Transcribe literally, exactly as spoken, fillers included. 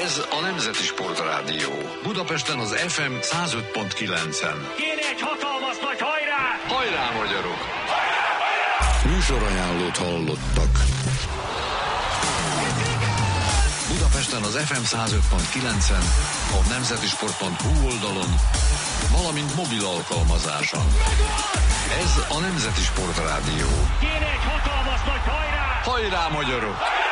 Ez a Nemzeti Sportrádió. Budapesten az ef em száz öt pont kilencen. Kéne egy hatalmas nagy hajrá! Hajrá, magyarok! Műsorajánlót hallottak. Budapesten az ef em száz öt pont kilencen, a nemzetisport pont hu oldalon, valamint mobil alkalmazáson. Ez a Nemzeti Sportrádió. Kéne egy hatalmas nagy hajrá! Hajrá, magyarok!